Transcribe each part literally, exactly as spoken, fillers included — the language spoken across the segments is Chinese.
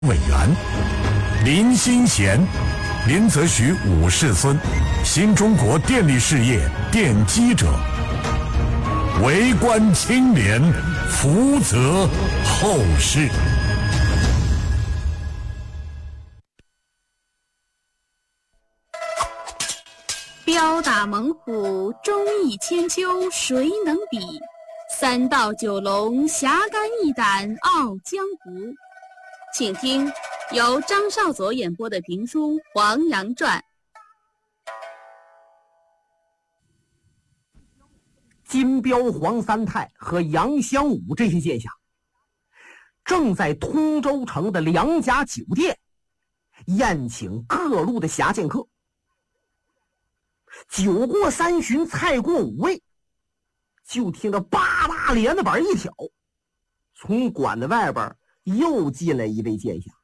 委员林新贤、林则徐五世孙，新中国电力事业奠基者，为官清廉，福泽后世。 标打猛虎，忠义千秋，谁能比？三道九龙，侠肝义胆，傲江湖。请听由张少佐演播的评书《黄羊传》。 金彪、黄三泰和杨香武这些剑侠，正在通州城的两家酒店宴请各路的侠剑客。酒过三巡，菜过五味，就听着叭叭连的板一挑，从馆子外边又进来一位剑侠。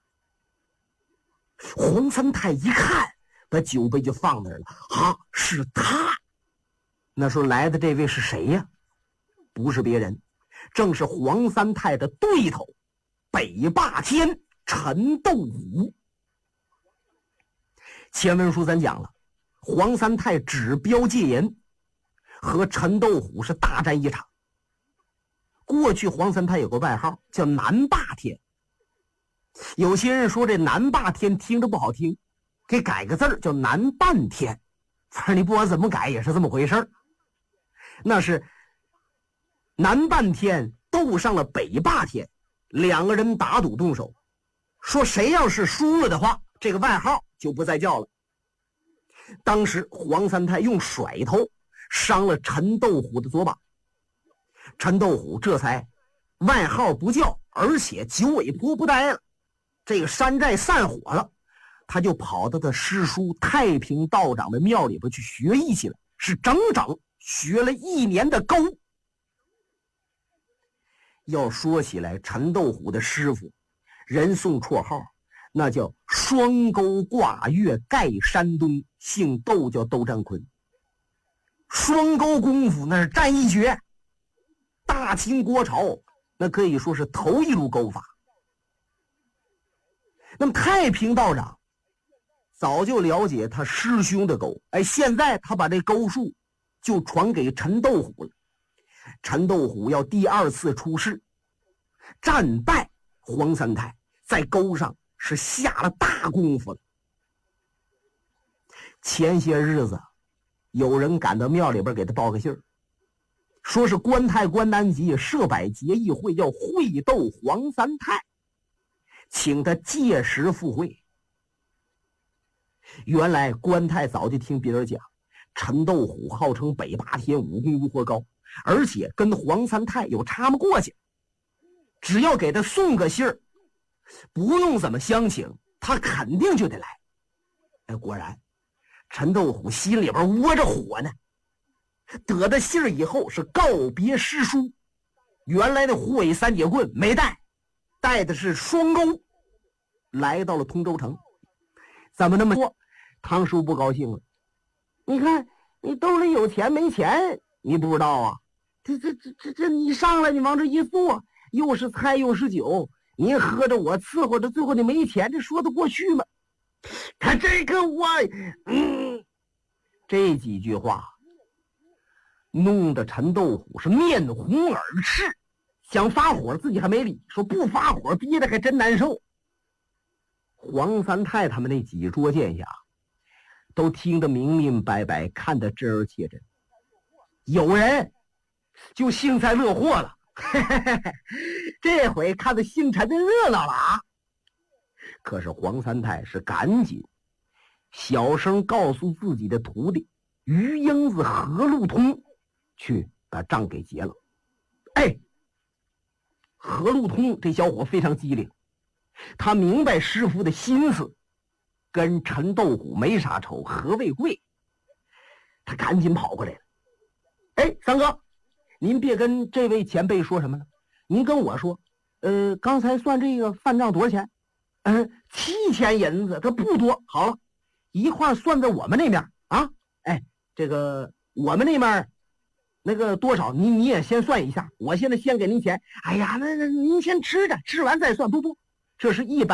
黄三泰一看，把酒杯就放那儿了。啊，是他！那时候来的这位是谁呀？不是别人，正是黄三泰的对头北霸天陈斗虎。前文书咱讲了，黄三泰指标戒严，和陈斗虎是大战一场。过去黄三泰有个外号叫南霸天，有些人说这南霸天听着不好听，给改个字儿叫南半天，反正你不管怎么改也是这么回事儿。那是南半天斗上了北霸天，两个人打赌动手，说谁要是输了的话，这个外号就不再叫了。当时黄三泰用甩头伤了陈斗虎的左膀，陈斗虎这才外号不叫，而且九尾坡不待了，这个山寨散伙了，他就跑到他师叔太平道长的庙里边去学艺去了，是整整学了一年的钩。要说起来，陈斗虎的师傅人送绰号，那叫双钩挂月盖山东，姓窦叫窦占坤。双钩功夫那是战一绝，大清国朝那可以说是头一路钩法。那么太平道长早就了解他师兄的钩，哎，现在他把这钩术就传给陈斗虎了。陈斗虎要第二次出世，战败黄三泰，在钩上是下了大功夫了。前些日子有人赶到庙里边给他报个信儿，说是关太关南吉设摆节议会，要会斗黄三泰，请他届时赴会。原来关太早就听别人讲，陈斗虎号称北霸天，武功如火高，而且跟黄三泰有插么过去，只要给他送个信儿，不用怎么相请，他肯定就得来。哎，果然陈斗虎心里边窝着火呢，得到信儿以后是告别师叔，原来的虎尾三节棍没带，带的是双钩，来到了通州城。怎么那么说？汤叔不高兴了。你看你兜里有钱没钱你不知道啊，这这这这这你上来你往这一坐，又是菜又是酒，你喝着我伺候着，最后你没钱，这说得过去吗？他这个我嗯这几句话弄得陈斗虎是面红耳赤，想发火自己还没理，说不发火憋得还真难受。黄三泰他们那几桌剑侠都听得明明白白，看得真而切真，有人就幸灾乐祸了这回看得姓陈的热闹了啊！可是黄三泰是赶紧小声告诉自己的徒弟于英子何路通去把账给结了。哎，何路通这小伙非常机灵，他明白师傅的心思，跟陈斗虎没啥仇，何为贵？他赶紧跑过来了。哎，三哥，您别跟这位前辈说什么了，您跟我说，呃，刚才算这个饭账多少钱？嗯、呃，七千银子，这不多。好了，一块算在我们那面啊。哎，这个我们那面那个多少，你你也先算一下，我现在先给您钱。哎呀，那那您先吃着，吃完再算。不不， 这是一百